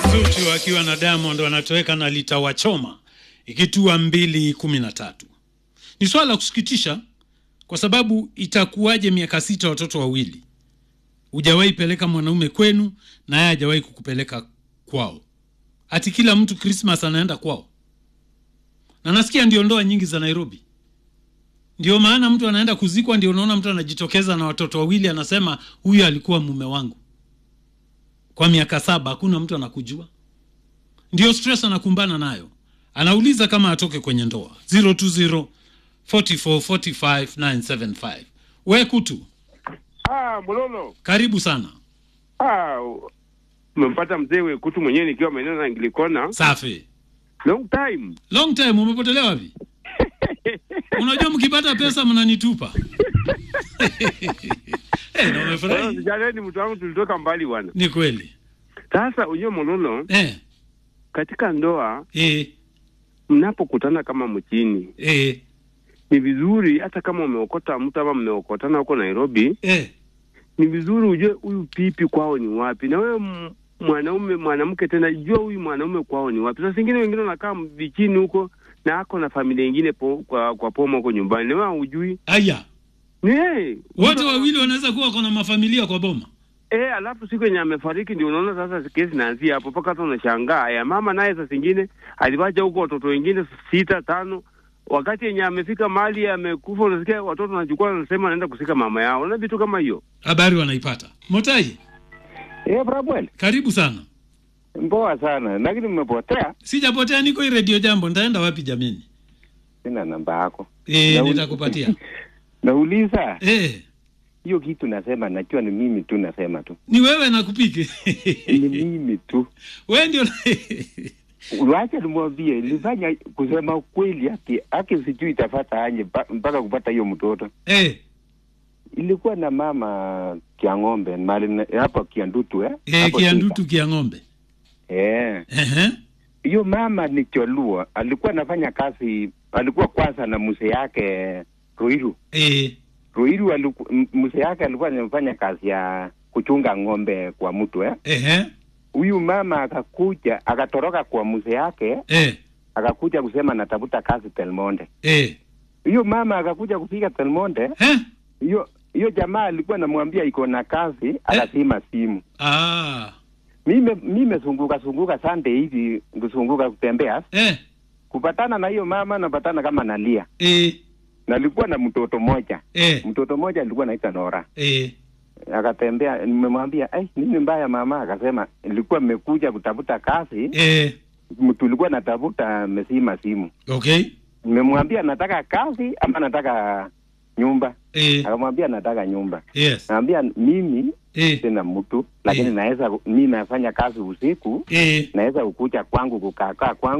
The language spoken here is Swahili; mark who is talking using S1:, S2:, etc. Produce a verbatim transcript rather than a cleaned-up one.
S1: Zuchu akiwa na Diamond wanatoweka na litawachoma ikitua mbili kumi na tatu. Ni swala la kusikitisha kwa sababu itakuwaje miaka sita watoto wawili hujawahi peleka mwanaume kwenu na yeye hajawahi kukupeleka kwao. Ati kila mtu Christmas anaenda kwao. Na nasikia ndio ndoa nyingi za Nairobi. Ndio maana mtu anaenda kuzikwa ndio unaona mtu anajitokeza na watoto wawili anasema huyu alikuwa mume wangu. Kwa miaka saba hakuna mtu anakujua. Ndio stress anakumbana nayo. Anauliza kama atoke kwenye ndoa. zero two zero four four four five nine seven five. Wewe Kutu.
S2: Ah, Mololo.
S1: Karibu sana.
S2: Ah, umempata mzee wewe Kutu mwenyewe nikiwa maeneo na Anglikona.
S1: Safi.
S2: Long time.
S1: Long time umepotelea wapi? Unajua mkipata pesa mnanitupa. Eh, na umefurahi.
S2: Sijali mtu wangu tulitoka mbali bwana.
S1: Ni kweli.
S2: Sasa unyo Mololo.
S1: Eh.
S2: Katika ndoa
S1: Eh.
S2: mnapokutana kama mchini.
S1: Eh.
S2: Ni vizuri hata kama umeokota mtu ama mmeokotana huko Nairobi.
S1: Eh.
S2: Ni vizuri ujue huyu pipi kwao ni wapi. Na wewe mwanaume mwanamke tena jua huyu mwanaume kwao ni wapi. Sasa wengine wengine wanakaa vichini huko na ako na familia nyingine po, kwa kwa pomo huko nyumbani. Na wewe hujui.
S1: Aya.
S2: Ni hey,
S1: wote wawili wanaweza kuwa kuna mafamilia kwa boma.
S2: Eh, alafu siku yenye amefariki ndio unaona sasa kesi inaanzia hapo mpaka hata unashangaa. Ya mama naye sasa zingine aliwacha huko watoto wengine sita tano. Wakati yenye amefika mahali amekufa unasikia watoto wanachukua wanasema anaenda kusika mama yao. Na vitu kama hiyo.
S1: Habari wanaipata. Motai.
S3: Eh, Brabwel.
S1: Karibu sana.
S3: Mpoa sana. Lakini mmepotea?
S1: Sijapotea, niko hii Radio Jambo. Nitaenda wapi jameni?
S3: Sina namba yako.
S1: Eh, nitakupatia.
S3: Nauliza.
S1: Eh.
S3: Hiyo kitu nasema najua ni mimi tu nasema tu.
S1: Ni wewe nakupike.
S3: Ni mimi tu.
S1: Wewe ndio
S3: Uache nimwambie nilifanya kusema ukweli yake yake sijui itafuata aje mpaka kupata hiyo mtoto.
S1: Eh.
S3: Ilikuwa na mama Kiang'ombe mali hapa Kiandutu eh.
S1: Eh, Kiandutu Kiang'ombe.
S3: Eh.
S1: Eh.
S3: Hiyo mama ni Cholua, alikuwa anafanya kazi, alikuwa kwanza na mzee yake Ruiru.
S1: Eh.
S3: Ruiru alikuwa mzee yake alikuwa anafanya kazi ya kuchunga ng'ombe kwa mtu eh.
S1: Eh.
S3: Huyu mama akakuja, akatoroka kwa mzee yake.
S1: Eh.
S3: Akakuja kusema natafuta kazi Telmonde.
S1: Eh.
S3: Huyo mama akakuja kufika Telmonde.
S1: Eh?
S3: Hiyo hiyo jamaa alikuwa anamwambia iko na kazi, eh? Akasima simu.
S1: Ah.
S3: Mimi mimi zunguka zunguka Sunday hivi, kuzunguka kutembea.
S1: Eh.
S3: Kupatana na hiyo mama napatana kama nalia.
S1: Eh.
S3: Nalikuwa na mtoto mmoja.
S1: Eh.
S3: Mtoto mmoja alikuwa anaitwa Nora.
S1: Eh.
S3: Akatembea, nimemwambia, "Eh, nini mbaya mama?" Akasema, "Nilikuwa nimekuja kutafuta kazi."
S1: Eh.
S3: Mtu alikuwa anatafuta mesima simu.
S1: Okay.
S3: Nimemwambia nataka kazi ama nataka nyumba.
S1: Eh.
S3: Akamwambia nataka nyumba.
S1: Yes.
S3: Naambia mimi
S1: eh.
S3: sina mtu lakini eh. naweza mimi nafanya kazi usiku.
S1: Eh.
S3: Naweza ukuja kwangu kukaa kwangu.